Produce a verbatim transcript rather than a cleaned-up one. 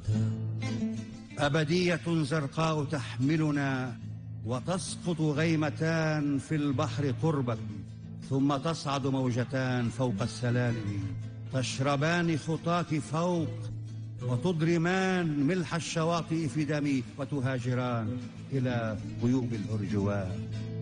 أبدية زرقاء تحملنا، وتسقط غيمتان في البحر قربك، ثم تصعد موجتان فوق السلالم، تشربان خطاك فوق، وتضرمان ملح الشواطئ في دمي، وتهاجران إلى غيوب الأرجوان.